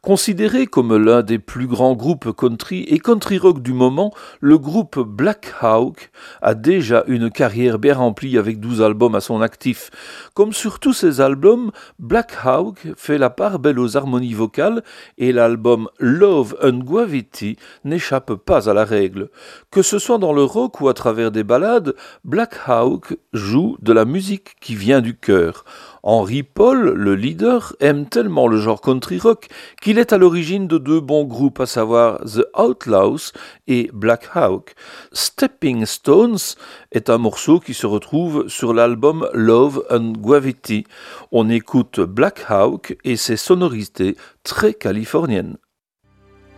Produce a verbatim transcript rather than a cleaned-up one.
Considéré comme l'un des plus grands groupes country et country rock du moment, le groupe Black Hawk a déjà une carrière bien remplie avec douze albums à son actif. Comme sur tous ces albums, Black Hawk fait la part belle aux harmonies vocales et l'album Love and Gravity n'échappe pas à la règle. Que ce soit dans le rock ou à travers des ballades, Black Hawk joue de la musique qui vient du cœur. Henry Paul, le leader, aime tellement le genre country rock qu'il est à l'origine de deux bons groupes, à savoir The Outlaws et Black Hawk. Stepping Stones est un morceau qui se retrouve sur l'album Love and Gravity. On écoute Black Hawk et ses sonorités très californiennes.